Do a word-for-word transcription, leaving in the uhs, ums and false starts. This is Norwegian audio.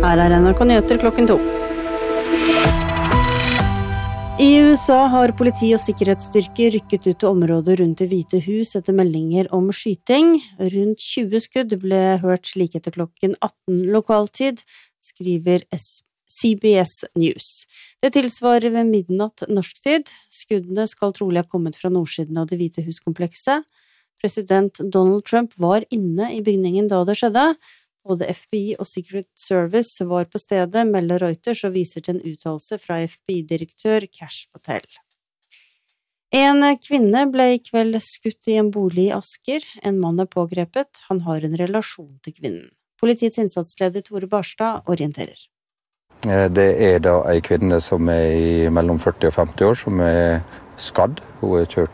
Her er N R K Nyheter klokken to. I U S A har politi og sikkerhetsstyrker rykket ut til området rundt Det hvite hus etter meldinger om skyting. Rundt tjue skudd ble hørt slik etter klokken atten lokaltid, skriver C B S News. Det tilsvarer ved midnatt norsk tid. Skuddene skal trolig ha kommet fra nordsiden av Det hvite hus-komplekset. President Donald Trump var inne i bygningen da det skjedde. Både F B I og Secret Service var på stedet, melder Reuters og viser til en uttalelse fra F B I-direktør Kash Patel. En kvinne ble i kveld skutt i en bolig i Asker. En mann er pågrepet. Han har en relasjon til kvinnen. Politiets innsatsleder Tore Barstad orienterer. Det er da en kvinne som er i mellom førti og femti år, som er skadd. Hun er kjørt